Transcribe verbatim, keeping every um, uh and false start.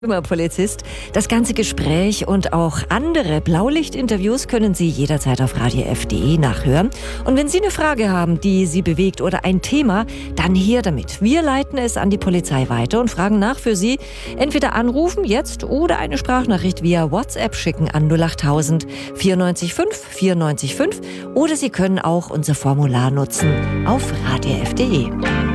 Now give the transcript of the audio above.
Polizist. Das ganze Gespräch und auch andere Blaulicht-Interviews können Sie jederzeit auf radio f punkt de nachhören. Und wenn Sie eine Frage haben, die Sie bewegt oder ein Thema, dann hier damit. Wir leiten es an die Polizei weiter und fragen nach für Sie. Entweder anrufen jetzt oder eine Sprachnachricht via WhatsApp schicken an null achttausend vierundneunzig fünf vierundneunzig fünf oder Sie können auch unser Formular nutzen auf radio f punkt de.